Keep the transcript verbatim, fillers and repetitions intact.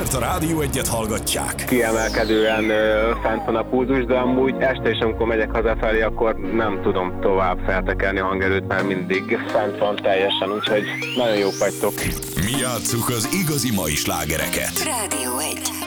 Mert a Rádió Egyet hallgatják. Kiemelkedően ö, fent van a pulzus, de amúgy este is, amikor megyek hazafelé, akkor nem tudom tovább feltekerni a hangerőt, mert mindig fent van teljesen, úgyhogy nagyon jók vagytok. Mi játsszuk az igazi mai slágereket. Rádió Egy.